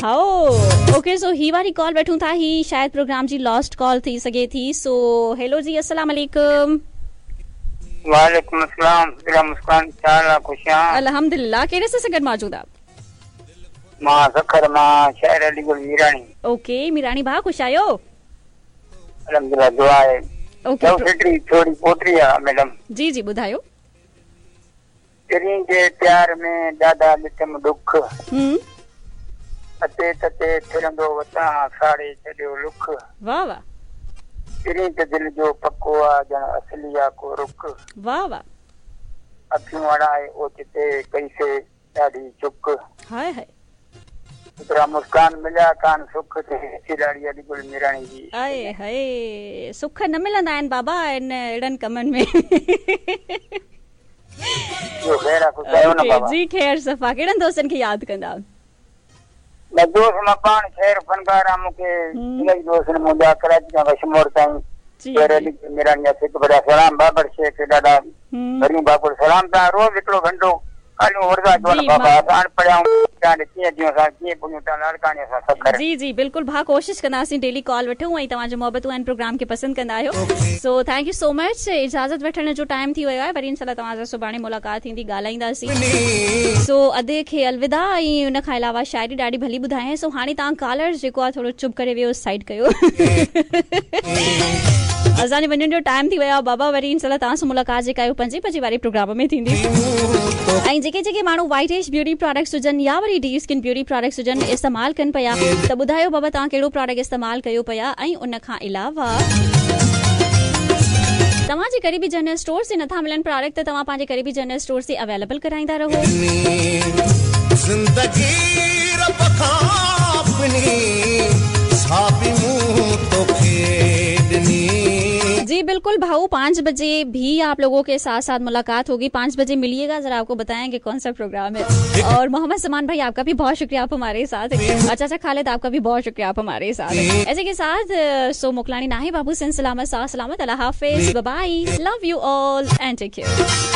भाओ okay so ही वारी कॉल वठूं था ही शायद प्रोग्राम जी लॉस्ट कॉल थी सके थी सो हेलो जी अस्सलाम वालेकुम। वालेकुम अस्सलाम मुस्कान चाला खुशियां अल्हम्दुलिल्लाह केड़े से संगत मौजूद आप मां सखर मां शहर अलीगढ़ मीरानी ओके मीरानी भा खुश आयो अल्हम्दुलिल्लाह दुआ है ओके सेक्रेटरी थोड़ी पोतरी है मैडम जी जी बुधायो तेरी जे प्यार में दादा लिटम दुख अते तते थिरंदो वता साड़े छडियो लुख वाह वाह तेरी ते दिल जो पक्को आ जन असलिया को रुख वाह वाह अखियों अड़ाए ओचते कैसे ॾाढी चुक हाय हाय तेरा मुस्कान मिलिया कान सुख थे सिराड़ी अलीगढ़ मीरानी जी आए हाय सुख न मिलंदा आहिनि बाबा इन अहिड़नि कमनि में जो खैर कुछ आयो ना बाबा जी खैर सफ़ा केड़नि दोस्तनि खे यादि कंदा मैं दोस्त मां पाण खैर फनकार आ मुके इलाही दोस्त ने मुंहिंजा कराची खां कश्मीर ताईं शहर अलीगढ़ मीरानी से बड़ा सलाम बाबर शेख ॾाढा भरियूं बाबर सलाम ता रोज हिकिड़ो घंटो कालियूं वरदा जोन बाबा असां पढ़ियाऊं जी जी बिल्कुल भा कोशिश कंदासीं डेली कॉल वठूं ऐं तव्हांजो मोहबतूं आहिनि प्रोग्राम खे पसंदि कंदा आहियो so thank you so much इजाज़त वठण जो टाइम थी वियो आहे वरी इंशाल्लाह तव्हां सां सुभाणे मुलाक़ात थींदी ॻाल्हाईंदासीं सो अदे खे अलविदा ऐं उन खां अलावा शायरी ॾाढी भली ॿुधाए सो हाणे तव्हां कॉलर जेको आहे थोरो चुप करे वियो साइड कयो असांजे वञण जो टाइम थी वियो आहे बाबा वरी इंशाल्लाह तव्हां सां मुलाक़ात जेका आहे 5 बजे वारी प्रोग्राम में थींदी ऐं जेके माण्हू वाइट एज ब्यूटी प्रोडक्ट्स हुजनि या वरी डी स्किन ब्यूटी प्रोडक्ट्स हुजनि इस्तेमाल कनि पिया त ॿुधायो बाबा तव्हां कहिड़ो प्रोडक्ट इस्तेमाल कयो पिया ऐं उन खां अलावा तव्हांजे क़रीबी जनरल स्टोर से नथा मिलनि प्रोडक्ट त तव्हां पंहिंजे क़रीबी जनरल स्टोर से अवेलेबल कराईंदा रहो जी बिल्कुल भाऊ 5 बजे भी आप लोगों के साथ साथ मुलाकात होगी 5 बजे मिलिएगा जरा आपको बताएंगे कौन सा प्रोग्राम है और मोहम्मद समान भाई आपका भी बहुत शुक्रिया आप हमारे साथ अच्छा खालिद आपका भी बहुत शुक्रिया आप हमारे साथ ऐसे के साथ सो मुकलानी नाहे बाबू सिन सलामत अल्लाह हाफिज by by love U all and tech care